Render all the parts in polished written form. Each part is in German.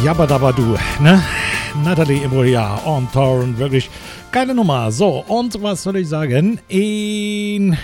Jabberdabadu, ne? Natalie Imbruglia on Torrent, wirklich geile Nummer. So, und was soll ich sagen? In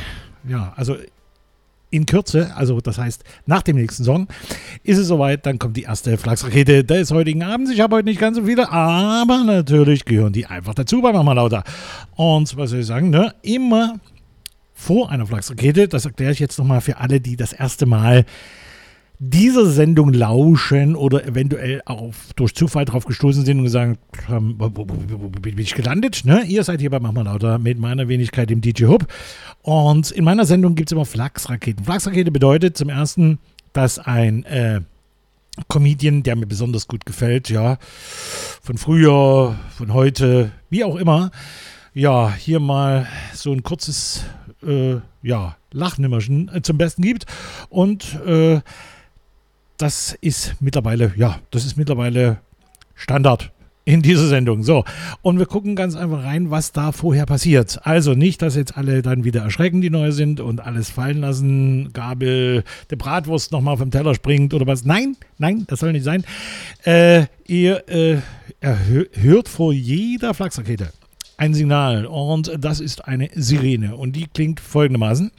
Kürze, also das heißt nach dem nächsten Song, ist es soweit, dann kommt die erste Flachsrakete des heutigen Abends. Ich habe heute nicht ganz so viele, aber natürlich gehören die einfach dazu bei Mama Lauter. Und was soll ich sagen, ne? Immer vor einer Flachsrakete, das erkläre ich jetzt nochmal für alle, die das erste Mal dieser Sendung lauschen oder eventuell durch Zufall drauf gestoßen sind und gesagt haben, wo bin ich gelandet? Ne? Ihr seid hier bei Mach mal lauter mit meiner Wenigkeit, dem DJ Hub. Und in meiner Sendung gibt es immer Flachsraketen. Flachsrakete bedeutet zum ersten, dass ein Comedian, der mir besonders gut gefällt, ja, von früher, von heute, wie auch immer, ja, hier mal so ein kurzes Lachnimmerchen zum Besten gibt. Und das ist mittlerweile Standard in dieser Sendung. So, und wir gucken ganz einfach rein, was da vorher passiert. Also nicht, dass jetzt alle dann wieder erschrecken, die neu sind und alles fallen lassen, Gabel, der Bratwurst nochmal vom Teller springt oder was. Nein, das soll nicht sein. Ihr hört vor jeder Flachsrakete ein Signal und das ist eine Sirene und die klingt folgendermaßen.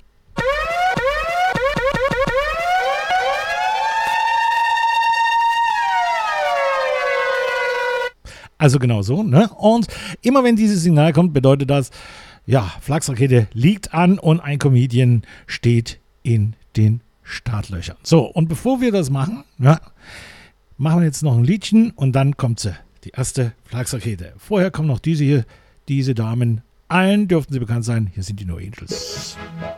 Also genau so, ne? Und immer wenn dieses Signal kommt, bedeutet das, ja, Flachsrakete liegt an und ein Comedian steht in den Startlöchern. So, und bevor wir das machen, ja, machen wir jetzt noch ein Liedchen und dann kommt sie, die erste Flachsrakete. Vorher kommen noch diese hier, diese Damen. Allen dürften sie bekannt sein. Hier sind die No Angels.